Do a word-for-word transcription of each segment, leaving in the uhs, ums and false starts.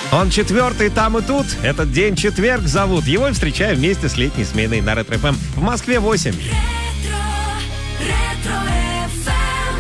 Он четвертый там и тут. Этот день четверг зовут. Его встречаем вместе с летней сменой на Ретро эф эм. В Москве восемь. Ретро, ретро эф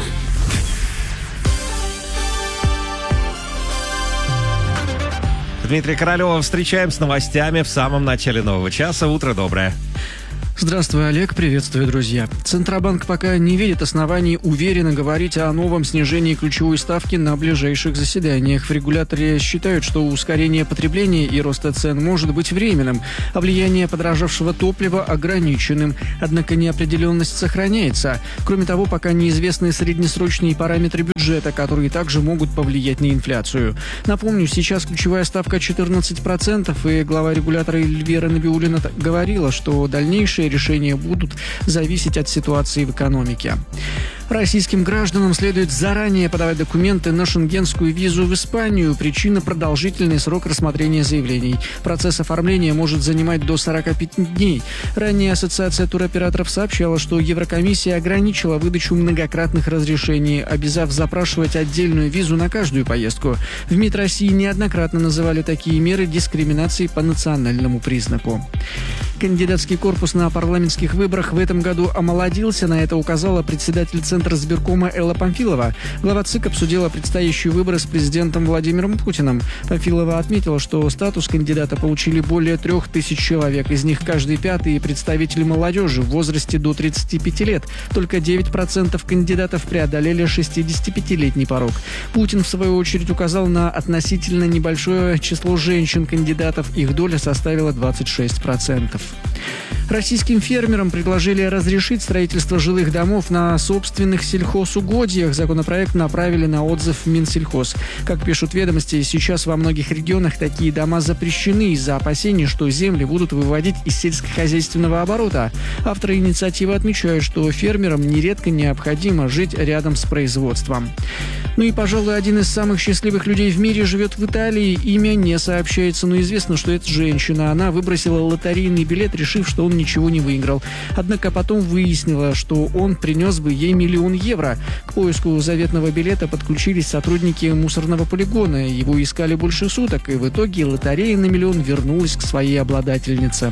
эм. Дмитрия Королева встречаем с новостями в самом начале нового часа. Утро доброе. Здравствуй, Олег. Приветствую, друзья. Центробанк пока не видит оснований уверенно говорить о новом снижении ключевой ставки на ближайших заседаниях. В регуляторе считают, что ускорение потребления и роста цен может быть временным, а влияние подорожавшего топлива ограниченным. Однако неопределенность сохраняется. Кроме того, пока неизвестны среднесрочные параметры бюджета, которые также могут повлиять на инфляцию. Напомню, сейчас ключевая ставка четырнадцать процентов, и глава регулятора Эльвира Набиуллина говорила, что дальнейшие решения будут зависеть от ситуации в экономике. Российским гражданам следует заранее подавать документы на шенгенскую визу в Испанию. Причина – продолжительный срок рассмотрения заявлений. Процесс оформления может занимать до сорок пять дней. Ранее Ассоциация туроператоров сообщала, что Еврокомиссия ограничила выдачу многократных разрешений, обязав запрашивать отдельную визу на каждую поездку. В МИД России неоднократно называли такие меры дискриминацией по национальному признаку. Кандидатский корпус на парламентских выборах в этом году омолодился. На это указала председатель Центра избиркома Элла Памфилова. Глава ЦИК обсудила предстоящие выборы с президентом Владимиром Путиным. Памфилова отметила, что статус кандидата получили более трех тысяч человек. Из них каждый пятый представители молодежи в возрасте до тридцати пяти лет. Только девять процентов кандидатов преодолели шестидесятипятилетний порог. Путин, в свою очередь, указал на относительно небольшое число женщин-кандидатов. Их доля составила двадцать шесть процентов. Российским фермерам предложили разрешить строительство жилых домов на собственных сельхозугодьях. Законопроект направили на отзыв в Минсельхоз. Как пишут ведомости, сейчас во многих регионах такие дома запрещены из-за опасений, что земли будут выводить из сельскохозяйственного оборота. Авторы инициативы отмечают, что фермерам нередко необходимо жить рядом с производством. Ну и, пожалуй, один из самых счастливых людей в мире живет в Италии. Имя не сообщается, но известно, что это женщина. Она выбросила лотерейный билет, решив, что он ничего не выиграл. Однако потом выяснила, что он принес бы ей миллион евро. К поиску заветного билета подключились сотрудники мусорного полигона. Его искали больше суток, и в итоге лотерея на миллион вернулась к своей обладательнице.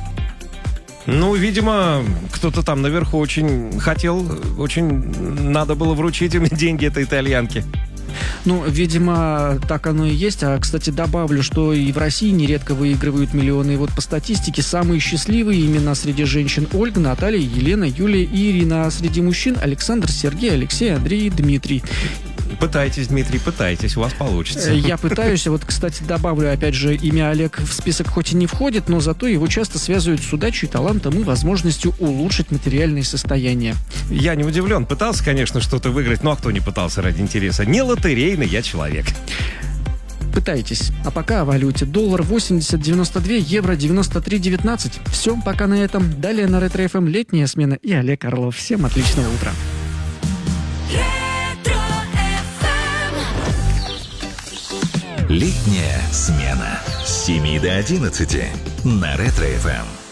Ну, видимо, кто-то там наверху очень хотел, очень надо было вручить им деньги этой итальянке. Ну, видимо, так оно и есть. А, кстати, добавлю, что и в России нередко выигрывают миллионы. И вот по статистике самые счастливые имена среди женщин: Ольга, Наталья, Елена, Юлия и Ирина. А среди мужчин Александр, Сергей, Алексей, Андрей и Дмитрий. Пытайтесь, Дмитрий, пытайтесь, у вас получится. Я пытаюсь. Вот, кстати, добавлю, опять же, имя Олег в список хоть и не входит, но зато его часто связывают с удачей, талантом и возможностью улучшить материальное состояние. Я не удивлен. Пытался, конечно, что-то выиграть, ну а кто не пытался ради интереса? Не лотерейный я человек. Пытайтесь. А пока о валюте. Доллар восемьдесят девяносто два, евро девяносто три девятнадцать. Все, пока на этом. Далее на Ретро эф эм летняя смена и Олег Орлов. Всем отличного утра. Летняя смена с семи до одиннадцати на Ретро эф эм.